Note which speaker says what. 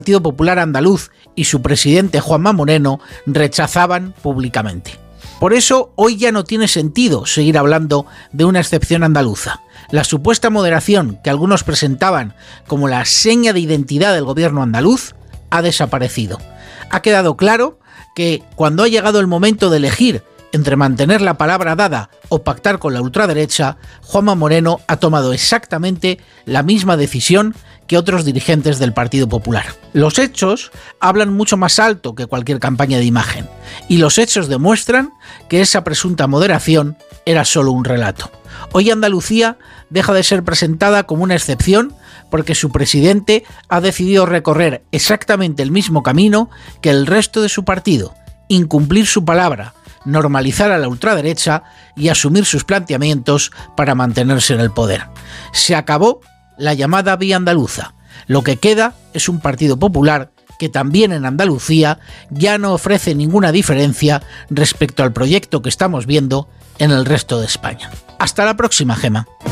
Speaker 1: Partido Popular Andaluz y su presidente Juanma Moreno rechazaban públicamente. Por eso hoy ya no tiene sentido seguir hablando de una excepción andaluza. La supuesta moderación que algunos presentaban como la seña de identidad del gobierno andaluz ha desaparecido. Ha quedado claro que cuando ha llegado el momento de elegir entre mantener la palabra dada o pactar con la ultraderecha, Juanma Moreno ha tomado exactamente la misma decisión que otros dirigentes del Partido Popular. Los hechos hablan mucho más alto que cualquier campaña de imagen, y los hechos demuestran que esa presunta moderación era solo un relato. Hoy Andalucía deja de ser presentada como una excepción porque su presidente ha decidido recorrer exactamente el mismo camino que el resto de su partido, incumplir su palabra, normalizar a la ultraderecha y asumir sus planteamientos para mantenerse en el poder. Se acabó la llamada vía andaluza. Lo que queda es un Partido Popular que también en Andalucía ya no ofrece ninguna diferencia respecto al proyecto que estamos viendo en el resto de España. Hasta la próxima, Gema.